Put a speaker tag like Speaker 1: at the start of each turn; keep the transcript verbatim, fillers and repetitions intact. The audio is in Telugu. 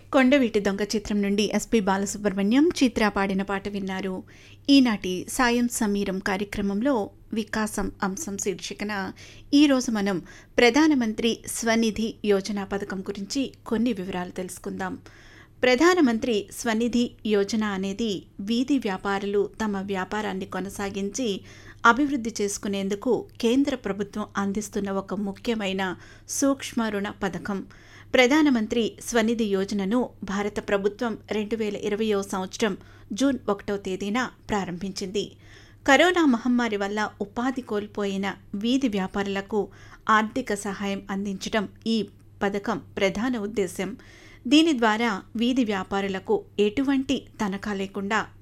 Speaker 1: కొండవీటి దొంగ చిత్రం నుండి ఎస్పి బాలసుబ్రహ్మణ్యం చిత్ర పాడిన పాట విన్నారు. ఈనాటి సాయం సమీరం కార్యక్రమంలో వికాసం అంశం శీర్షికన ఈరోజు మనం ప్రధానమంత్రి స్వనిధి యోజన పథకం గురించి కొన్ని వివరాలు తెలుసుకుందాం. ప్రధానమంత్రి స్వనిధి యోజన అనేది వీధి వ్యాపారులు తమ వ్యాపారాన్ని కొనసాగించి అభివృద్ధి చేసుకునేందుకు కేంద్ర ప్రభుత్వం అందిస్తున్న ఒక ముఖ్యమైన సూక్ష్మ రుణ పథకం. ప్రధానమంత్రి స్వనిధి యోజనను భారత ప్రభుత్వం రెండు వేల ఇరవయో సంవత్సరం జూన్ ఒకటో తేదీన ప్రారంభించింది. కరోనా మహమ్మారి వల్ల ఉపాధి కోల్పోయిన వీధి వ్యాపారులకు ఆర్థిక సహాయం అందించడం ఈ పథకం ప్రధాన ఉద్దేశం. దీని ద్వారా వీధి వ్యాపారులకు ఎటువంటి తనఖా లేకుండా